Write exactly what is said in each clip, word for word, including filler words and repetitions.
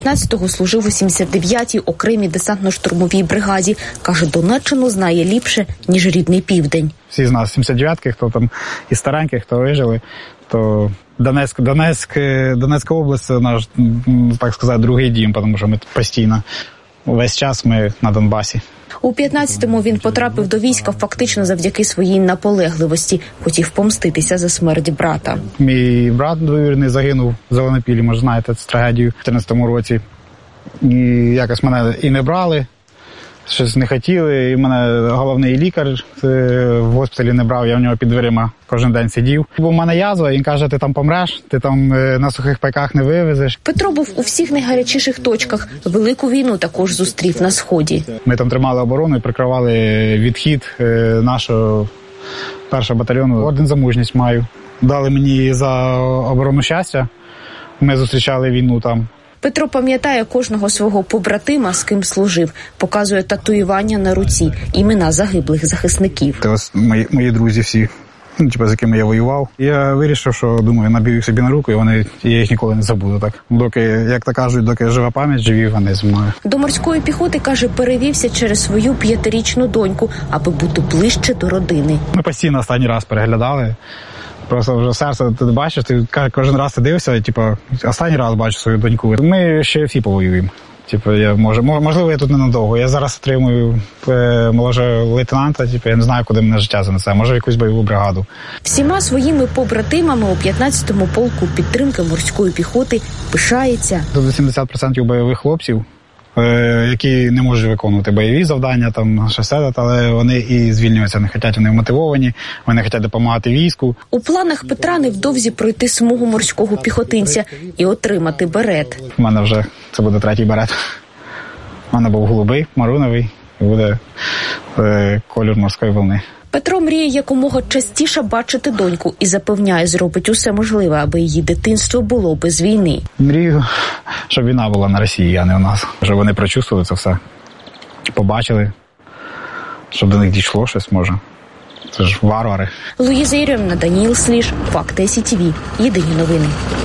п'ятнадцятого служив у сімдесят дев'ятій окремій десантно-штурмовій бригаді. Каже, Донеччину знає ліпше, ніж рідний Південь. Всі з нас сімдесят дев'ятки, хто там із стареньких, хто вижили, то Донецьк, Донецьк, Донецька область – це наш, так сказати, другий дім, тому що ми тут постійно, весь час ми на Донбасі. У п'ятнадцятому він потрапив до війська фактично завдяки своїй наполегливості. Хотів помститися за смерть брата. Мій брат двоюрідний загинув в Зеленопіллі, може знаєте, цю трагедію в чотирнадцятому році. І якось мене і не брали, щось не хотіли. І мене головний лікар в госпіталі не брав, я в нього під дверима кожен день сидів. Бо в мене язва, він каже, ти там помреш, ти там на сухих пайках не вивезеш. Петро був у всіх найгарячіших точках. Велику війну також зустрів на Сході. Ми там тримали оборону і прикривали відхід нашого першого батальйону. Орден за мужність маю. Дали мені за оборону щастя. Ми зустрічали війну там. Петро пам'ятає кожного свого побратима, з ким служив. Показує татуювання на руці, імена загиблих захисників. Це ось мої, мої друзі всі, ну, типу, з якими я воював. Я вирішив, що, думаю, наб'ю їх собі на руку, і вони, я їх ніколи не забуду. Так. Доки, як то кажуть, доки жива пам'ять, живі вони зі мною. До морської піхоти, каже, перевівся через свою п'ятирічну доньку, аби бути ближче до родини. Ми постійно останній раз переглядали. Просто вже серце, ти бачиш, ти кожен раз ти дивишся, типу, останній раз бачу свою доньку. Ми ще всі повоюємо. Типу, я, може, можливо, я тут ненадовго. Я зараз отримую е, молодшого лейтенанта, типу, я не знаю, куди мене життя занесе. Може, в якусь бойову бригаду. Всіма своїми побратимами у п'ятнадцятому полку підтримки морської піхоти пишається. Тут вісімдесят відсотків бойових хлопців, е, які не можуть виконувати бойові завдання, там, щось, але вони і звільнюються, не хочуть, вони вмотивовані, вони хочуть допомагати війську. У планах Петра невдовзі пройти смугу морського піхотинця і отримати берет. У мене вже, це буде третій берет. У мене був голубий, маруновий, і буде е, кольор морської волни. Петро мріє якомога частіше бачити доньку і запевняє, зробить усе можливе, аби її дитинство було без війни. Мрію, щоб війна була на Росії, а не у нас. Щоб вони прочувствували це все, побачили, щоб до них дійшло щось, може. Це ж варвари. Луїза Єрьоміна, Даніїл Сліж, Факти ес і ті ві. Єдині новини.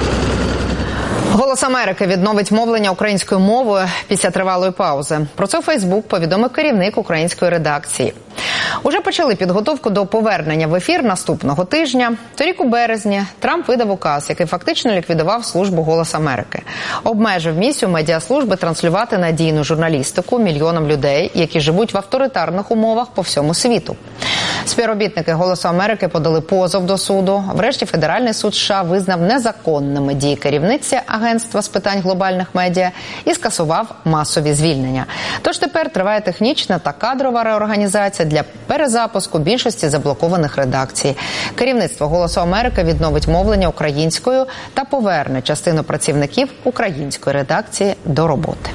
«Голос Америки» відновить мовлення українською мовою після тривалої паузи. Про це у Фейсбук повідомив керівник української редакції. Уже почали підготовку до повернення в ефір наступного тижня. Торік у березні Трамп видав указ, який фактично ліквідував службу «Голос Америки». Обмежив місію медіаслужби транслювати надійну журналістику мільйонам людей, які живуть в авторитарних умовах по всьому світу. Співробітники «Голосу Америки» подали позов до суду. Врешті Федеральний суд США визнав незаконними дії керівниці Агентства з питань глобальних медіа і скасував масові звільнення. Тож тепер триває технічна та кадрова реорганізація для перезапуску більшості заблокованих редакцій. Керівництво «Голосу Америки» відновить мовлення українською та поверне частину працівників української редакції до роботи.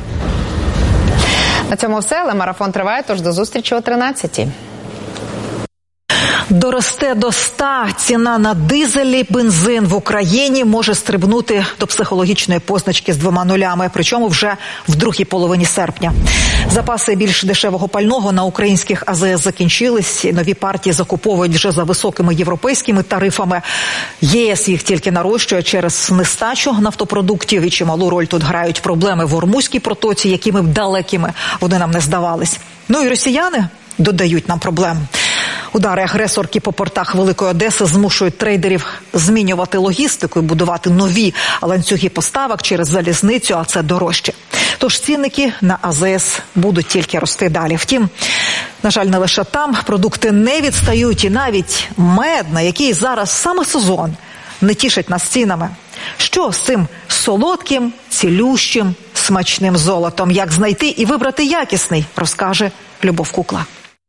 На цьому все, але марафон триває, тож до зустрічі о тринадцятій. Доросте до ста. Ціна на дизель і бензин в Україні може стрибнути до психологічної позначки з двома нулями, причому вже в другій половині серпня. Запаси більш дешевого пального на українських а зе ес закінчились, і нові партії закуповують вже за високими європейськими тарифами. ЄС їх тільки нарощує через нестачу нафтопродуктів, і чималу роль тут грають проблеми в Ормузькій протоці, якими б далекими вони нам не здавались. Ну і росіяни додають нам проблем. Удари агресорки по портах Великої Одеси змушують трейдерів змінювати логістику і будувати нові ланцюги поставок через залізницю, а це дорожче. Тож цінники на а зе ес будуть тільки рости далі. Втім, на жаль, не лише там продукти не відстають, і навіть мед, на який зараз саме сезон, не тішить нас цінами. Що з цим солодким, цілющим, смачним золотом? Як знайти і вибрати якісний, розкаже Любов Кукла.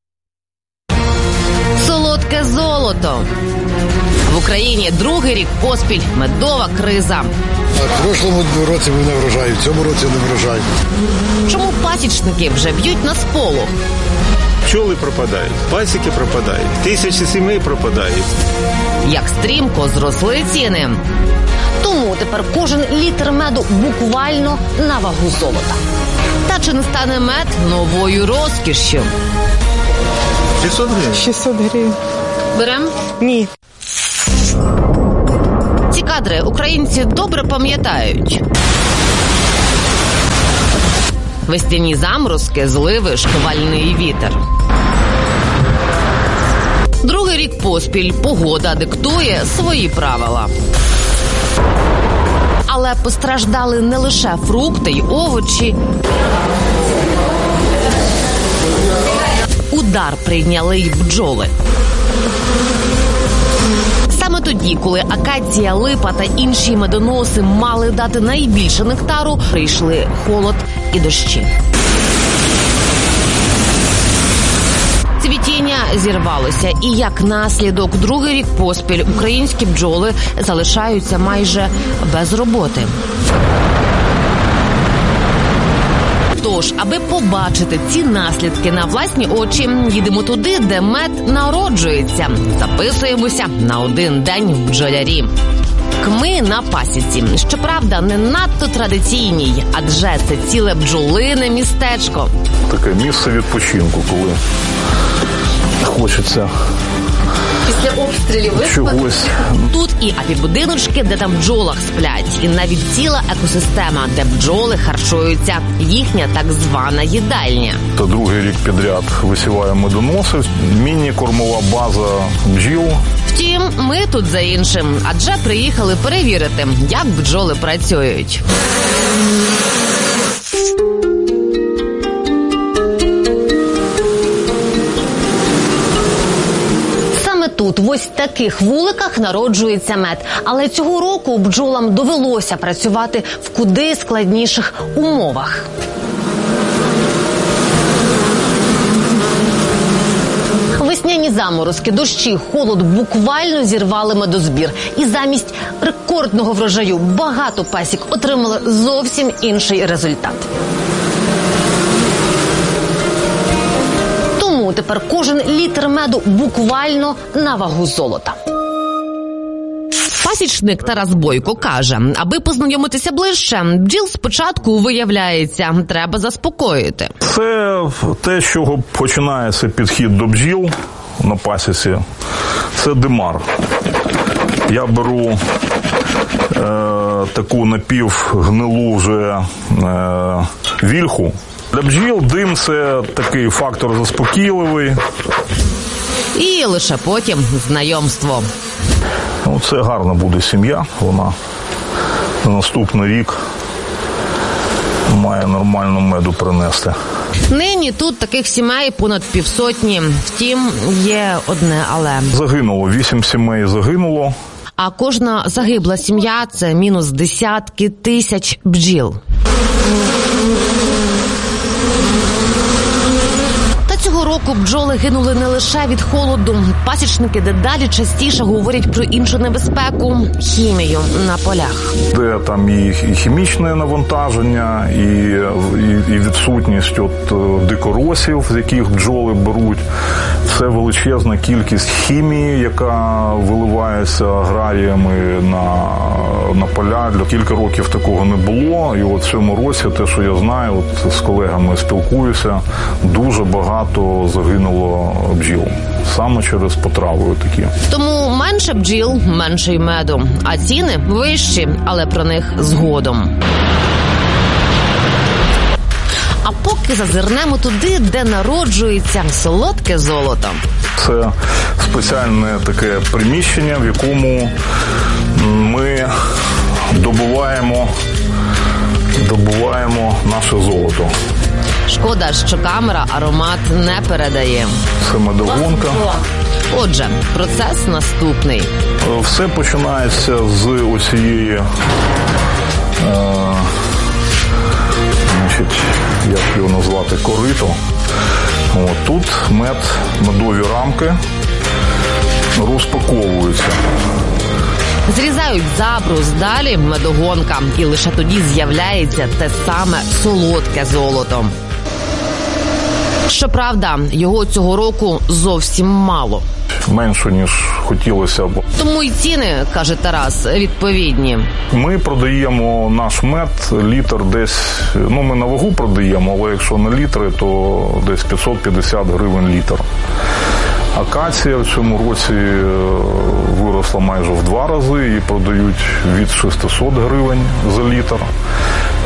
Солодке золото. В Україні другий рік поспіль медова криза. В прошлому році був не врожай, в цьому році не врожай. Чому пасічники вже б'ють на сполох? Пчоли пропадають, пасіки пропадають, тисячі сімей пропадають. Як стрімко зросли ціни. Тому тепер кожен літр меду буквально на вагу золота. Та чи не стане мед новою розкішшю? шістсот гривень. шістсот гривень. Берем? Ні. Ці кадри українці добре пам'ятають. Весняні заморозки, зливи, шквальний вітер. Другий рік поспіль погода диктує свої правила. Але постраждали не лише фрукти й овочі. Удар прийняли й бджоли. Саме тоді, коли акація, липа та інші медоноси мали дати найбільше нектару, прийшли холод і дощі. Цвітіння зірвалося, і як наслідок другий рік поспіль українські бджоли залишаються майже без роботи. Тож, аби побачити ці наслідки на власні очі, їдемо туди, де мед народжується. Записуємося на один день в бджолярі. Кми на пасіці. Щоправда, не надто традиційній, адже це ціле бджолине містечко. Таке місце відпочинку, коли хочеться після обстрілів чогось. Тут і апібудиночки, де там бджолах сплять, і навіть ціла екосистема, де бджоли харчуються, їхня так звана їдальня. Та другий рік підряд висіваємо медоноси, міні-кормова база бджіл. Втім, ми тут за іншим, адже приїхали перевірити, як бджоли працюють. Тут, в ось таких вуликах, народжується мед. Але цього року бджолам довелося працювати в куди складніших умовах. Весняні заморозки, дощі, холод буквально зірвали медозбір. І замість рекордного врожаю багато пасік отримали зовсім інший результат. Тепер кожен літр меду буквально на вагу золота. Пасічник Тарас Бойко каже, аби познайомитися ближче, бджіл спочатку, виявляється, треба заспокоїти. Це те, з чого починається підхід до бджіл на пасіці. Це димар. Я беру е, таку напівгнилу вже е, вільху. Для бджіл дим – це такий фактор заспокійливий. І лише потім знайомство. Ну, це гарна буде сім'я. Вона на наступний рік має нормальну меду принести. Нині тут таких сімей понад півсотні. Втім, є одне але. Загинуло. Вісім сімей загинуло. А кожна загибла сім'я – це мінус десятки тисяч бджіл. Цього року бджоли гинули не лише від холоду. Пасічники дедалі частіше говорять про іншу небезпеку – хімію на полях. Де там і, і хімічне навантаження, і, і, і відсутність от дикоросів, з яких бджоли беруть. Це величезна кількість хімії, яка виливається аграріями на, на поля. Кілька років такого не було. І от в цьому році, те, що я знаю, от з колегами спілкуюся, дуже багато загинуло бджіл. Саме через потрави такі. Тому менше бджіл, менше й меду. А ціни вищі, але про них згодом. А поки зазирнемо туди, де народжується солодке золото. Це спеціальне таке приміщення, в якому ми добуваємо, добуваємо наше золото. Шкода, що камера аромат не передає. Це медогонка. Отже, процес наступний. Все починається з оцієї, е, значить, як його назвати, корито. От, тут мед, медові рамки розпаковуються. Зрізають забрус, далі медогонка. І лише тоді з'являється те саме солодке золото. Щоправда, його цього року зовсім мало. Менше, ніж хотілося б. Тому й ціни, каже Тарас, відповідні. Ми продаємо наш мед, літр десь, ну ми на вагу продаємо, але якщо на літри, то десь п'ятсот п'ятдесят гривень літр. Акація в цьому році виросла майже в два рази і продають від шістсот гривень за літр.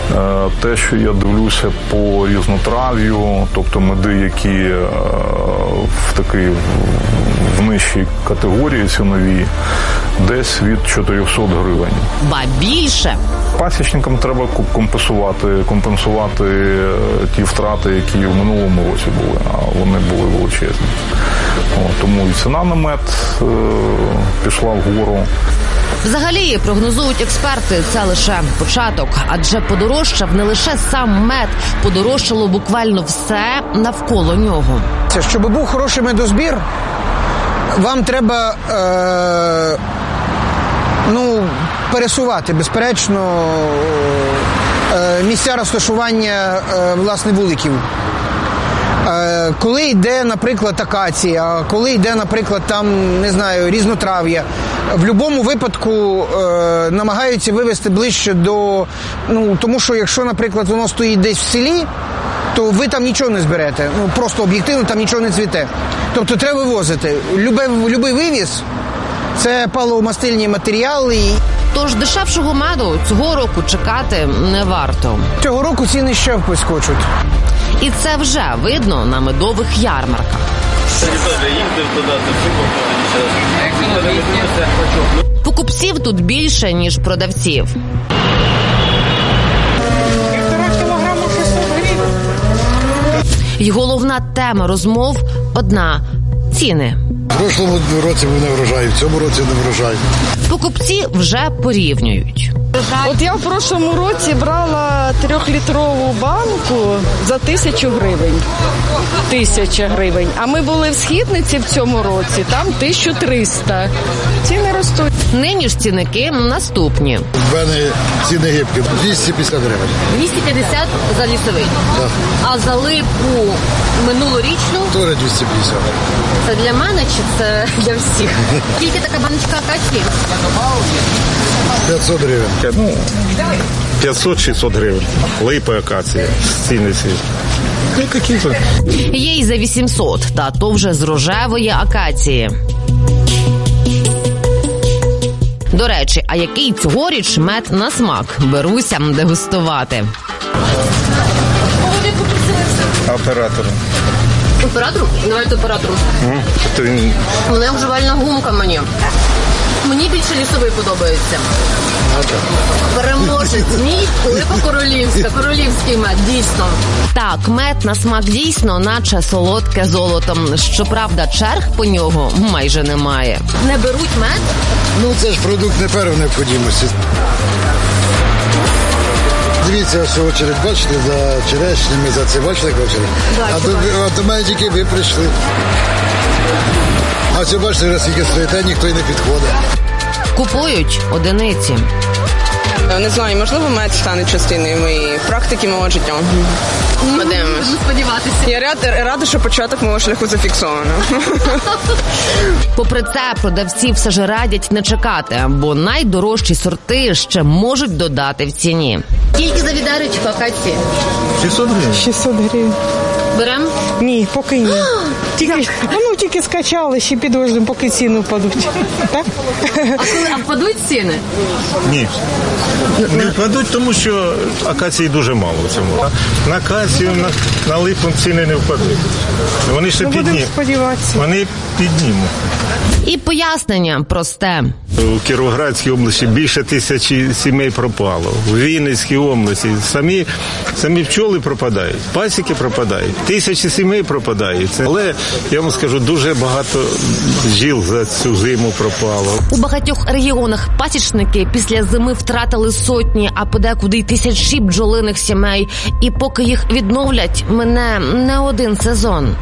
Те, що я дивлюся по різнотрав'ю, тобто меди, які в такій в нижчій категорії ціновій, десь від чотирьохсот гривень. Ба більше. Пасічникам треба компенсувати, компенсувати ті втрати, які в минулому році були, а вони були величезні. О, тому і ціна на мед е, пішла вгору. Взагалі, прогнозують експерти, це лише початок, адже подорожчав не лише сам мед, подорожчало буквально все навколо нього. Щоб був хороший медозбір, вам треба е, ну, пересувати, безперечно, е, місця розташування е, власне вуликів. Е, коли йде, наприклад, акація, коли йде, наприклад, там, не знаю, різнотрав'я, в будь-якому випадку е, намагаються вивести ближче до, ну, тому що якщо, наприклад, воно стоїть десь в селі, то ви там нічого не зберете. Ну, просто об'єктивно там нічого не цвіте. Тобто треба вивозити. Любий, любий вивіз – це паливомастильні матеріали. Тож дешевшого меду цього року чекати не варто. Цього року ціни ще поскочуть. І це вже видно на медових ярмарках. Покупців тут більше, ніж продавців. І головна тема розмов одна – ціни. В прошлому році був не врожай, в цьому році не врожай. Покупці вже порівнюють. От я в прошлому році брала трьохлітрову банку за тисячу гривень. Тисяча гривень. А ми були в Східниці в цьому році, там тисячу триста. Ціни ростуть. Нині ж цінники наступні. В мене ціни гибкі – двісті п'ятдесят гривень. двісті п'ятдесят за лісовий. Так. А за липу минулорічну? Теж двісті п'ятдесят. Це для мене чи це для всіх? Скільки така баночка акації? п'ятсот гривень. Ну, п'ятсот-шістсот гривень. Липа, акація, ціни ці. Ну, які-то. Є й за вісімсот, та то вже з рожевої акації. До речі, а який цьогоріч мед на смак? Беруся дегустувати. Оператором. Оператору? Давайте оператору. Mm. То він... Вона вживальна гумка мені. Мені більше лісовий подобається. Переможець мій Липа Королівська, королівський мед, дійсно. Так, мед на смак дійсно, наче солодке золотом. Щоправда, черг по нього майже немає. Не беруть мед? Ну, це ж продукт не першої необхідності. Дивіться, ось очередь, бачите, за черешнями, за це, бачите, як очередь? Да, а, до, а до мене тільки ви прийшли. А це, бачите, раз скільки стоїте, ніхто й не підходить. Купують одиниці. Не знаю, можливо, мед стане частиною моєї практики, мого життя. Подивимось. Сподіватися. Я рада, рада, що початок мого шляху зафіксовано. Попри це, продавці все ж радять не чекати, бо найдорожчі сорти ще можуть додати в ціні. Скільки за відеречко акації? шістсот гривень. шістсот гривень. Берем? Ні, поки ні. Тільки, ну, тільки скачали, ще підождемо, поки ціни впадуть. Так? А коли а впадуть ціни? Ні. Не впадуть, тому що акації дуже мало в цьому. На акацію, на, на липу ціни не впадуть. Вони ще ну, піднімуть. Сподіватися. Вони піднімуть. І пояснення просте. У Кіровоградській області більше тисячі сімей пропало. У Вінницькій області самі, самі пчоли пропадають, пасіки пропадають, тисячі сімей пропадають. Але, я вам скажу, дуже багато жіл за цю зиму пропало. У багатьох регіонах пасічники після зими втратили сотні, а подекуди й тисячі бджолиних сімей. І поки їх відновлять, мине не один сезон.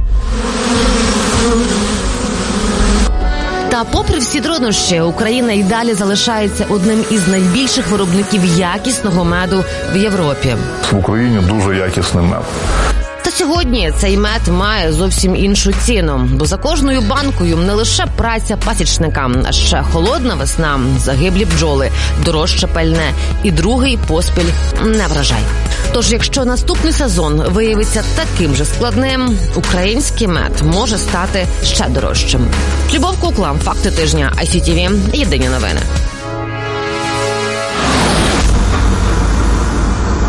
Та попри всі труднощі, Україна й далі залишається одним із найбільших виробників якісного меду в Європі. В Україні дуже якісний мед. Та сьогодні цей мед має зовсім іншу ціну, бо за кожною банкою не лише праця пасічника, а ще холодна весна, загиблі бджоли, дорожче пальне і другий поспіль не врожай. Тож, якщо наступний сезон виявиться таким же складним, український мед може стати ще дорожчим. Любов Кукла, факти тижня, ай сі ті ві, єдині новини.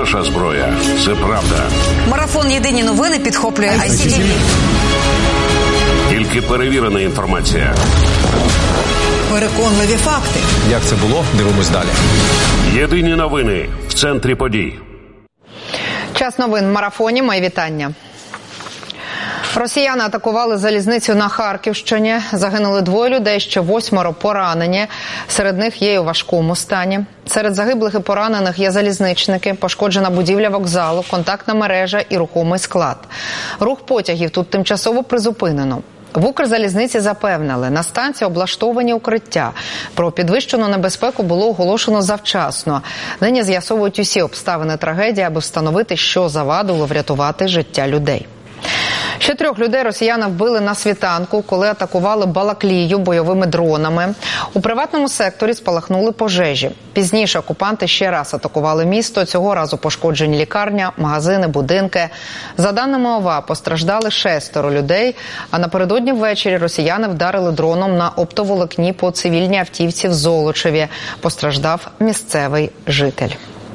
наша зброя. Це правда. Марафон «Єдині новини» підхоплює ай сі ті ві. Тільки перевірена інформація. Переконливі факти. Як це було? Дивимось далі. Єдині новини в центрі подій. Час новин в марафоні. Мої вітання. Росіяни атакували залізницю на Харківщині. Загинули двоє людей, ще восьмеро поранені. Серед них є і у важкому стані. Серед загиблих і поранених є залізничники, пошкоджена будівля вокзалу, контактна мережа і рухомий склад. Рух потягів тут тимчасово призупинено. В Укрзалізниці запевнили, на станції облаштовані укриття. Про підвищену небезпеку було оголошено завчасно. Нині з'ясовують усі обставини трагедії, аби встановити, що завадило врятувати життя людей. Ще трьох людей росіяни вбили на світанку, коли атакували Балаклію бойовими дронами. У приватному секторі спалахнули пожежі. Пізніше окупанти ще раз атакували місто. Цього разу пошкоджені лікарня, магазини, будинки. За даними ОВА, постраждали шестеро людей, а напередодні ввечері росіяни вдарили дроном на оптоволокні по цивільній автівці в Золочеві. Постраждав місцевий житель.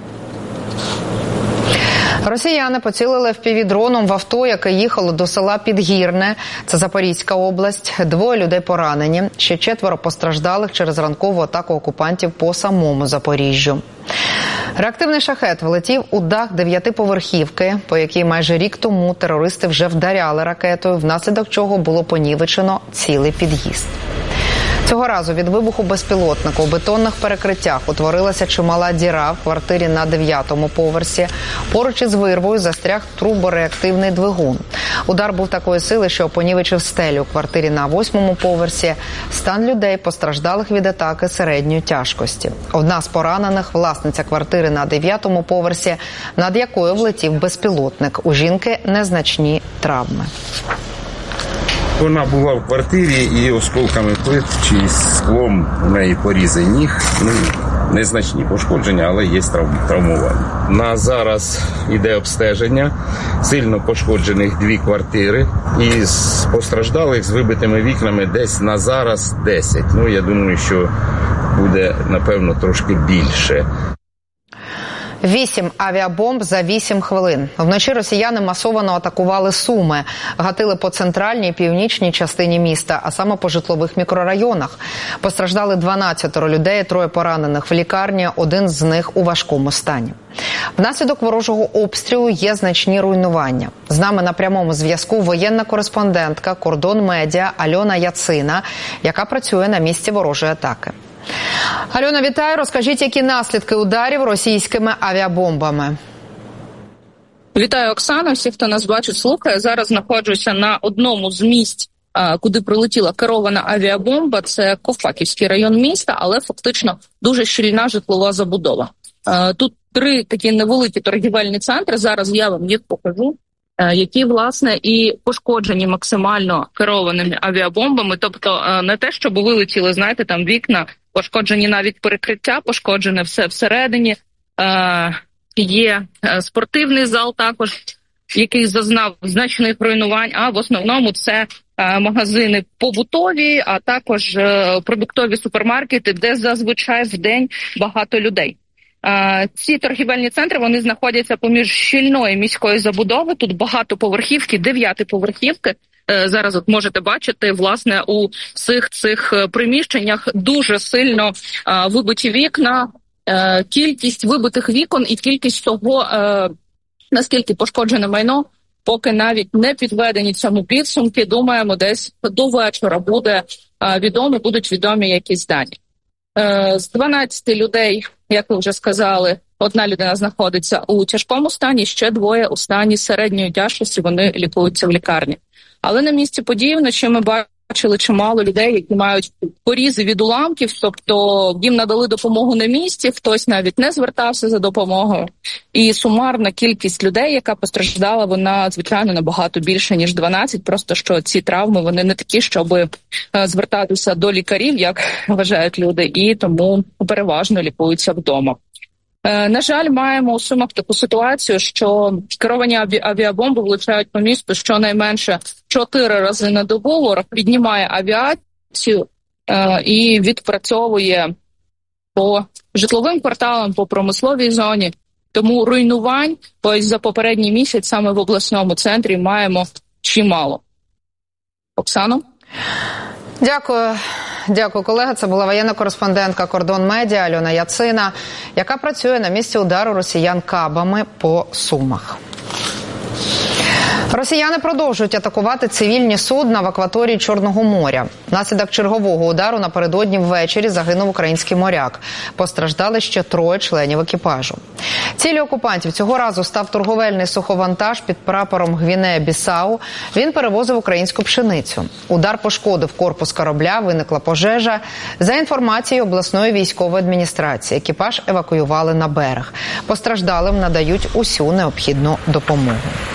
Росіяни поцілили еф пі ві-дроном в авто, яке їхало до села Підгірне. Це Запорізька область. Двоє людей поранені. Ще четверо постраждалих через ранкову атаку окупантів по самому Запоріжжю. Реактивний шахет влетів у дах дев'ятиповерхівки, по якій майже рік тому терористи вже вдаряли ракетою, внаслідок чого було понівечено цілий під'їзд. Цього разу від вибуху безпілотника у бетонних перекриттях утворилася чимала діра в квартирі на дев'ятому поверсі. Поруч із вирвою застряг трубореактивний двигун. Удар був такої сили, що понівечив стелю у квартирі на восьмому поверсі. Стан людей, постраждалих від атаки середньої тяжкості. Одна з поранених – власниця квартири на дев'ятому поверсі, над якою влетів безпілотник. У жінки незначні травми. Вона була в квартирі і осколками плит чи склом у неї порізи ніг. Ну, незначні пошкодження, але є травмування. На зараз йде обстеження сильно пошкоджених дві квартири і з постраждалих з вибитими вікнами десь на зараз десять. Ну, я думаю, що буде, напевно, трошки більше. Вісім авіабомб за вісім хвилин. Вночі росіяни масово атакували Суми. Гатили по центральній і північній частині міста, а саме по житлових мікрорайонах. Постраждали дванадцятеро людей, троє поранених в лікарні, один з них у важкому стані. Внаслідок ворожого обстрілу є значні руйнування. З нами на прямому зв'язку воєнна кореспондентка «Кордон Медіа» Альона Яцина, яка працює на місці ворожої атаки. Альона, вітаю. Розкажіть, які наслідки ударів російськими авіабомбами? Вітаю, Оксана. Всі, хто нас бачить, слухає. Зараз знаходжуся на одному з місць, куди прилетіла керована авіабомба. Це Ковпаківський район міста, але фактично дуже щільна житлова забудова. Тут три такі невеликі торгівельні центри. Зараз я вам їх покажу, які, власне, і пошкоджені максимально керованими авіабомбами. Тобто не те, щоб вилетіли, знаєте, там вікна, пошкоджені навіть перекриття, пошкоджене все всередині. Е, є спортивний зал також, який зазнав значних руйнувань, а в основному це е, магазини побутові, а також е, продуктові супермаркети, де зазвичай в день багато людей. Е, ці торгівельні центри, вони знаходяться поміж щільної міської забудови, тут багато поверхівки, дев'ятиповерхівки. Зараз от можете бачити, власне, у цих цих приміщеннях дуже сильно а, вибиті вікна, а, кількість вибитих вікон і кількість того, а, наскільки пошкоджене майно, поки навіть не підведені цьому підсумки. Думаємо, десь до вечора буде а, відомо, будуть відомі якісь дані. А, з дванадцяти людей, як ви вже сказали, одна людина знаходиться у тяжкому стані, ще двоє у стані середньої тяжкості, вони лікуються в лікарні. Але на місці події вночі ми бачили чимало людей, які мають порізи від уламків, тобто їм надали допомогу на місці, хтось навіть не звертався за допомогою. І сумарна кількість людей, яка постраждала, вона, звичайно, набагато більше, ніж дванадцять, просто що ці травми, вони не такі, щоб звертатися до лікарів, як вважають люди, і тому переважно лікуються вдома. На жаль, маємо у Сумах таку ситуацію, що керовані аві- авіабомби влучають по місту щонайменше чотири рази на добу. Ворог піднімає авіацію е- і відпрацьовує по житловим кварталам, по промисловій зоні. Тому руйнувань ось за попередній місяць саме в обласному центрі маємо чимало. Оксано? Дякую. Дякую, колега. Це була воєнна кореспондентка «Кордон Медіа» Альона Яцина, яка працює на місці удару росіян кабами по Сумах. Росіяни продовжують атакувати цивільні судна в акваторії Чорного моря. Внаслідок чергового удару напередодні ввечері загинув український моряк. Постраждали ще троє членів екіпажу. Ціллю окупантів цього разу став торговельний суховантаж під прапором Гвінея-Бісау. Він перевозив українську пшеницю. Удар пошкодив корпус корабля, виникла пожежа. За інформацією обласної військової адміністрації, екіпаж евакуювали на берег. Постраждалим надають усю необхідну допомогу.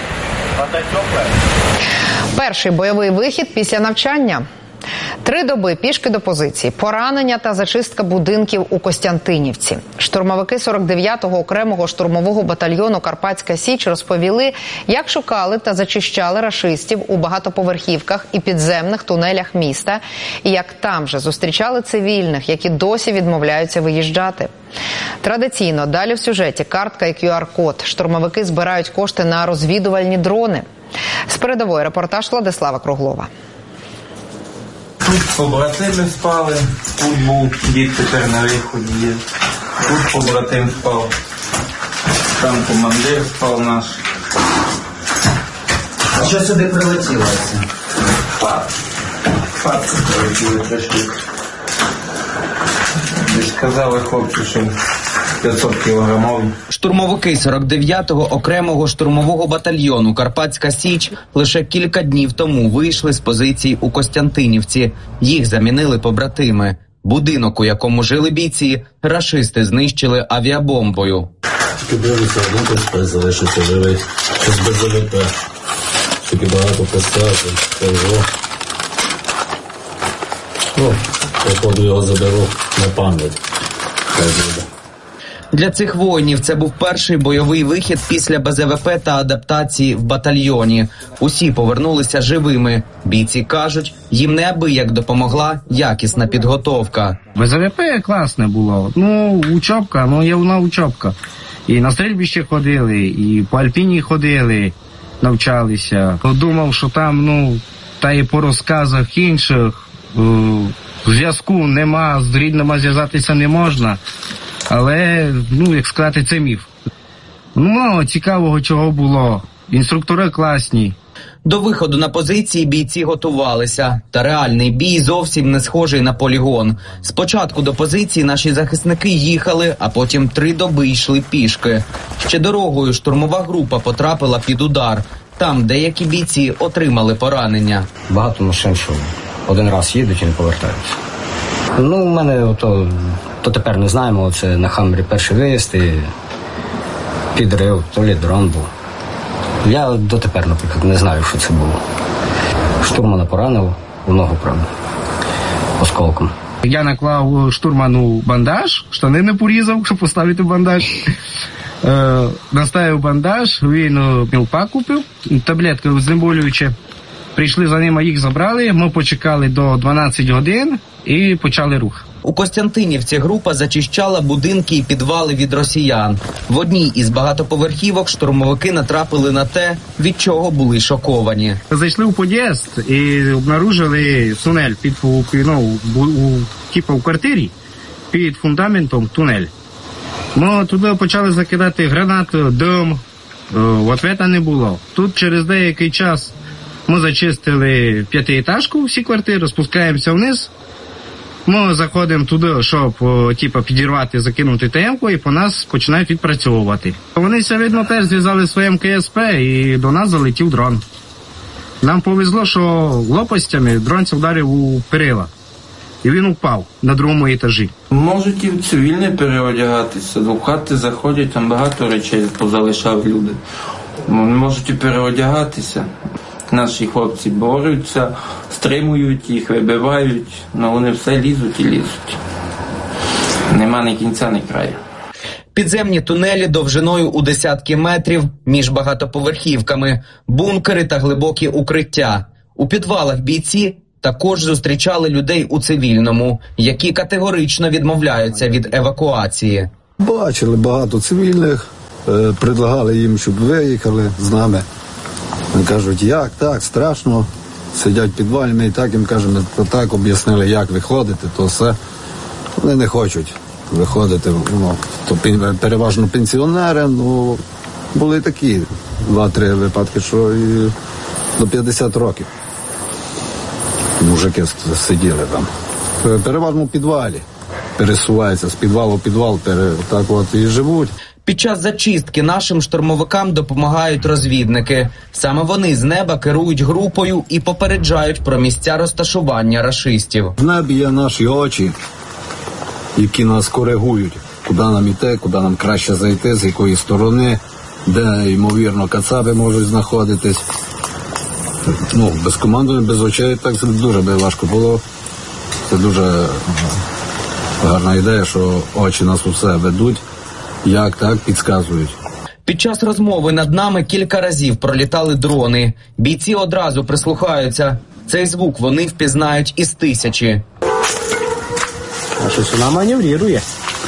Перший бойовий вихід після навчання. Три доби пішки до позиції, поранення та зачистка будинків у Костянтинівці. Штурмовики сорок дев'ятого окремого штурмового батальйону «Карпатська Січ» розповіли, як шукали та зачищали рашистів у багатоповерхівках і підземних тунелях міста, і як там же зустрічали цивільних, які досі відмовляються виїжджати. Традиційно далі в сюжеті картка і кю ар-код. Штурмовики збирають кошти на розвідувальні дрони. З передової репортаж Владислава Круглова. Тут побратими спали, тут був дід тепер на виході є. Тут побратим спав, там командир спав наш. А що сюди прилетіло? Фат. Фат прилетіли трошки. Десь сказали хлопці, що п'ятсот кілограмів. Штурмовики сорок дев'ятого окремого штурмового батальйону «Карпатська Січ» лише кілька днів тому вийшли з позицій у Костянтинівці. Їх замінили побратими. Будинок, у якому жили бійці, рашисти знищили авіабомбою. Тільки дивиться, один хтось залишиться живий. Щось без ЗВП. Тільки багато поставити. Ого. Ну, походу його заберу на пам'ять. Для цих воїнів це був перший бойовий вихід після Бе Зе Ве Пе та адаптації в батальйоні. Усі повернулися живими. Бійці кажуть, їм неабияк допомогла якісна підготовка. Бе Зе Ве Пе класне було. Ну, учобка, ну є вона учобка. І на стрільбище ходили, і по Альпіні ходили, навчалися. Думав, що там, ну, та і по розказах інших, зв'язку нема, з рідними зв'язатися не можна. Але, ну, як сказати, це міф. Ну, цікавого чого було. Інструктори класні. До виходу на позиції бійці готувалися. Та реальний бій зовсім не схожий на полігон. Спочатку до позиції наші захисники їхали, а потім три доби йшли пішки. Ще дорогою штурмова група потрапила під удар. Там деякі бійці отримали поранення. Багато машин, що один раз їдуть і не повертаються. Ну, у мене то, то тепер не знаємо, це на Хаммері перший виїзд і підрив, то лі дрон був. Я дотепер, наприклад, не знаю, що це було. Штурмана поранив, в ногу, правда, осколком. Я наклав штурману бандаж, штани не порізав, щоб поставити бандаж. Е, наставив бандаж, він мілпак купив, таблетки знеболюючі. Прийшли за ними, їх забрали, ми почекали до дванадцять годин і почали рух. У Костянтинівці група зачищала будинки і підвали від росіян. В одній із багатоповерхівок штурмовики натрапили на те, від чого були шоковані. Зайшли у під'їзд і обнаружили тунель під, ну, у, типу, у квартирі, під фундаментом тунель. Ми туди почали закидати гранати, дим, в ответа не було. Тут через деякий час ми зачистили п'ятиетажку, всі квартири, спускаємося вниз. Ми заходимо туди, щоб типу, підірвати, закинути темку, і по нас починають відпрацьовувати. Вони, видно, теж зв'язали своїм ка ес пе, і до нас залетів дрон. Нам повезло, що лопастями дрон вдарив у перила. І він упав на другому етажі. Можуть і в цивільне переодягатися. До хати заходять, там багато речей позалишали люди. Можуть і переодягатися. Наші хлопці борються, стримують їх, вибивають, але вони все лізуть і лізуть. Нема ні кінця, ні краю. Підземні тунелі довжиною у десятки метрів між багатоповерхівками, бункери та глибокі укриття. У підвалах бійці також зустрічали людей у цивільному, які категорично відмовляються від евакуації. Бачили багато цивільних, е, предлагали їм, щоб виїхали з нами. Вони кажуть, як, так, страшно. Сидять в підвалі, ми і так їм кажемо, то так об'яснили, як виходити, то все. Вони не хочуть виходити. Ну, то переважно пенсіонери, ну, були такі два-три випадки, що і до п'ятдесят років мужики сиділи там. Переважно в підвалі. Пересуваються з підвалу в підвал, так от і живуть. Під час зачистки нашим штурмовикам допомагають розвідники. Саме вони з неба керують групою і попереджають про місця розташування рашистів. В небі є наші очі, які нас коригують, куди нам йти, куди нам краще зайти, з якої сторони, де, ймовірно, кацапи можуть знаходитись. Ну, без командування, без очей так дуже би важко було. Це дуже гарна ідея, що очі нас усе ведуть, як так, підказують. Під час розмови над нами кілька разів пролітали дрони. Бійці одразу прислухаються. Цей звук вони впізнають із тисячі. А щось вона маневрує.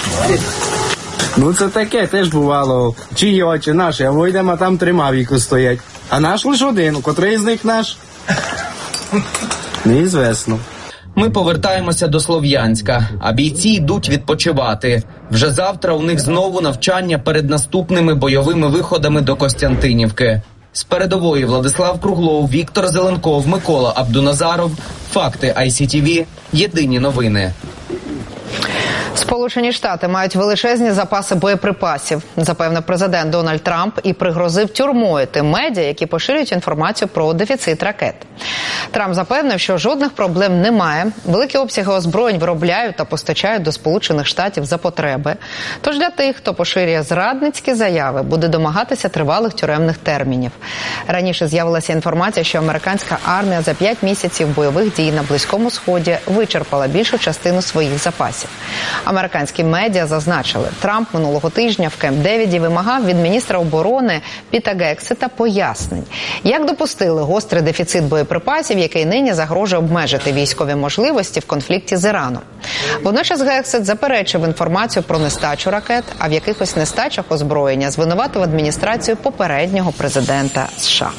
Ну це таке теж бувало. Чиї очі наші, а вийдемо, а там три мавіку стоять. А наш лише один, котрий з них наш? Неізвісно. Ми повертаємося до Слов'янська, а бійці йдуть відпочивати. Вже завтра у них знову навчання перед наступними бойовими виходами до Костянтинівки. З передової Владислав Круглов, Віктор Зеленков, Микола Абдуназаров. Факти ай сі ті ві. Єдині новини. Сполучені Штати мають величезні запаси боєприпасів, запевнив президент Дональд Трамп і пригрозив тюрмою тим медіа, які поширюють інформацію про дефіцит ракет. Трамп запевнив, що жодних проблем немає, великі обсяги озброєнь виробляють та постачають до Сполучених Штатів за потреби. Тож для тих, хто поширює зрадницькі заяви, буде домагатися тривалих тюремних термінів. Раніше з'явилася інформація, що американська армія за п'ять місяців бойових дій на Близькому Сході вичерпала більшу частину своїх запасів. Американські медіа зазначили, Трамп минулого тижня в Кемп-Девіді вимагав від міністра оборони Піта Гексета пояснень, як допустили гострий дефіцит боєприпасів, який нині загрожує обмежити військові можливості в конфлікті з Іраном. Водночас Гексет заперечив інформацію про нестачу ракет, а в якихось нестачах озброєння звинуватив адміністрацію попереднього президента США.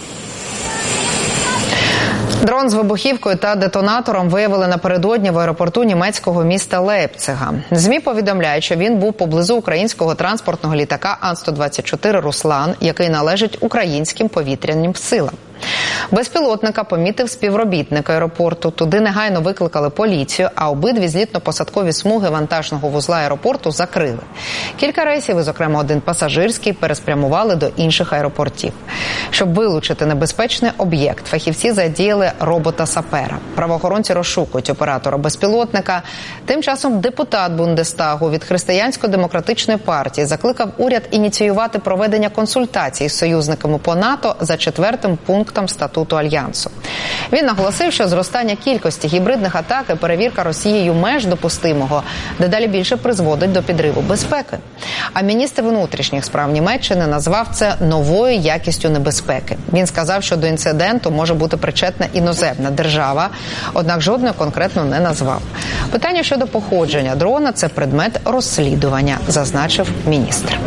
Дрон з вибухівкою та детонатором виявили напередодні в аеропорту німецького міста Лейпцига. ЗМІ повідомляють, що він був поблизу українського транспортного літака Ан сто двадцять чотири «Руслан», який належить українським повітряним силам. Безпілотника помітив співробітник аеропорту. Туди негайно викликали поліцію, а обидві злітно-посадкові смуги вантажного вузла аеропорту закрили. Кілька рейсів, і, зокрема, один пасажирський, переспрямували до інших аеропортів. Щоб вилучити небезпечний об'єкт, фахівці задіяли робота-сапера. Правоохоронці розшукують оператора безпілотника. Тим часом депутат Бундестагу від Християнсько-демократичної партії закликав уряд ініціювати проведення консультацій з союзниками по НАТО за четвертим пунктом статуту Альянсу. Він наголосив, що зростання кількості гібридних атак і перевірка Росією меж допустимого дедалі більше призводить до підриву безпеки. А міністр внутрішніх справ Німеччини назвав це новою якістю небезпеки. Він сказав, що до інциденту може бути причетна іноземна держава, однак жодної конкретно не назвав. Питання щодо походження дрона – це предмет розслідування, зазначив міністр.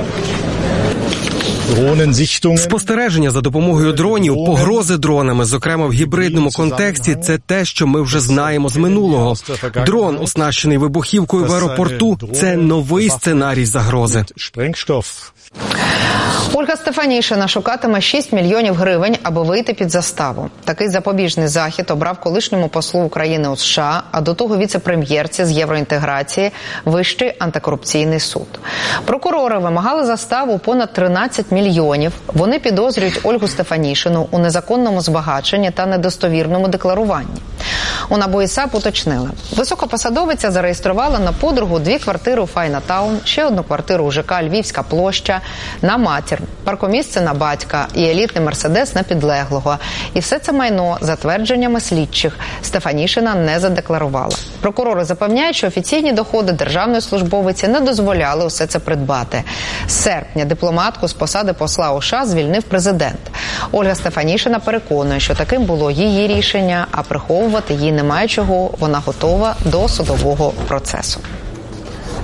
Спостереження за допомогою дронів, погрози дронами, зокрема в гібридному контексті, це те, що ми вже знаємо з минулого. Дрон, оснащений вибухівкою в аеропорту, це новий сценарій загрози. Ольга Стефанішина шукатиме шість мільйонів гривень, аби вийти під заставу. Такий запобіжний захід обрав колишньому послу України у США, а до того віце-прем'єрці з євроінтеграції Вищий антикорупційний суд. Прокурори вимагали заставу понад тринадцять мільйонів. Вони підозрюють Ольгу Стефанішину у незаконному збагаченні та недостовірному декларуванні. У НАБУ і САП уточнили. Високопосадовиця зареєструвала на подругу дві квартири у Файнатаун, ще одну квартиру у ЖК «Львівська площа», на матір, паркомісце на батька і елітний мерседес на підлеглого. І все це майно, за твердженнями слідчих, Стефанішина не задекларувала. Прокурори запевняють, що офіційні доходи державної службовиці не дозволяли усе це придбати. З серпня дипломатку з посади посла у США звільнив президент. Ольга Стефанішина переконує, що таким було її рішення, а приховувати їй немає чого, вона готова до судового процесу.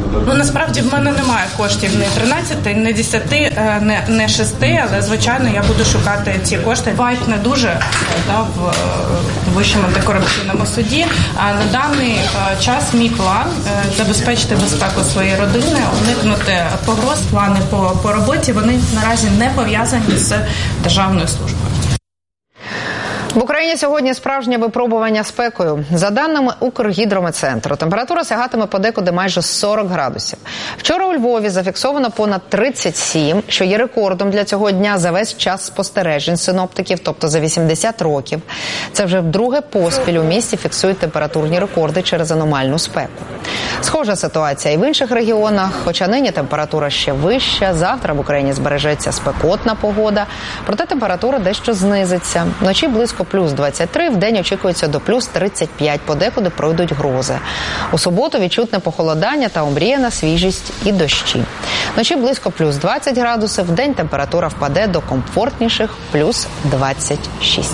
Ну, насправді в мене немає коштів ні тринадцяти, ні десяти, не, не шести, але, звичайно, я буду шукати ці кошти. Бувають не дуже да, в Вищому антикорупційному суді. А на даний час мій план – забезпечити безпеку своєї родини, уникнути погроз. Плани по, по роботі, вони наразі не пов'язані з державною службою. В Україні сьогодні справжнє випробування спекою. За даними Укргідрометцентру, температура сягатиме подекуди майже сорок градусів. Вчора у Львові зафіксовано понад тридцять сім, що є рекордом для цього дня за весь час спостережень синоптиків, тобто за вісімдесят років. Це вже вдруге поспіль у місті фіксують температурні рекорди через аномальну спеку. Схожа ситуація і в інших регіонах, хоча нині температура ще вища, завтра в Україні збережеться спекотна погода, проте температура дещо знизиться. Вночі близько плюс двадцять три, вдень очікується до плюс тридцять п'ять, подекуди пройдуть грози. У суботу відчутне похолодання та омріяна свіжість і дощі. Вночі близько плюс двадцять градусів, вдень температура впаде до комфортніших плюс двадцять шість.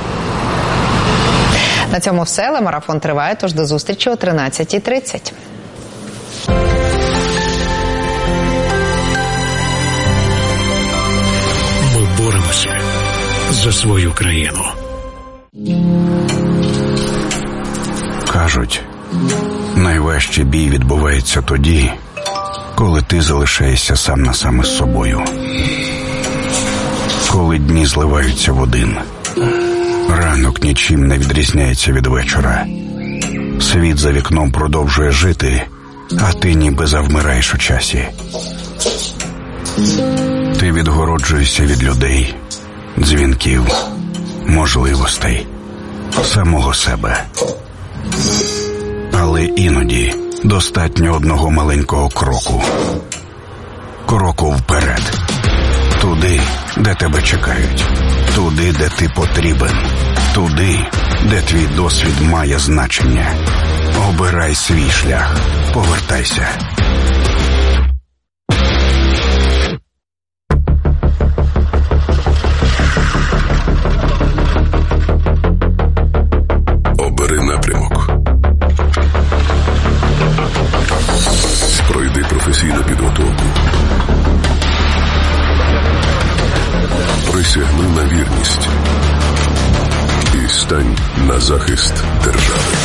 На цьому все, але марафон триває, тож до зустрічі о тринадцятій тридцять. Ми боремося за свою країну. Кажуть, найважчий бій відбувається тоді, коли ти залишаєшся сам на сам із собою. Коли дні зливаються в один. Ранок нічим не відрізняється від вечора. Світ за вікном продовжує жити, а ти ніби завмираєш у часі. Ти відгороджуєшся від людей, дзвінків, можливостей, самого себе. Але іноді достатньо одного маленького кроку. Кроку вперед. Туди, де тебе чекають. Туди, де ти потрібен. Туди, де твій досвід має значення. Обирай свій шлях. Повертайся. Обери напрямок. Пройди професійну підготовку. Присягни на вірність і стань на захист держави.